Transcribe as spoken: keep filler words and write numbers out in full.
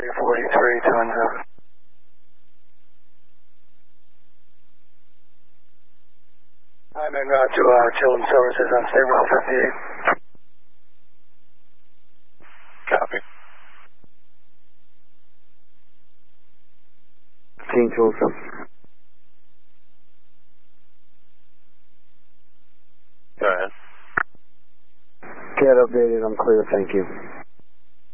forty-three, twins up. I'm en route to uh, Children's Services on State Route fifty-eight. Copy. fifteen Tulsa. Go ahead. Get updated, I'm clear, thank you.